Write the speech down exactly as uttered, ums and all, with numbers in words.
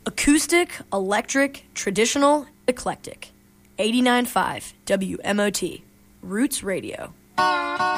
Acoustic, electric, traditional, eclectic. eighty-nine point five W M O T, Roots Radio.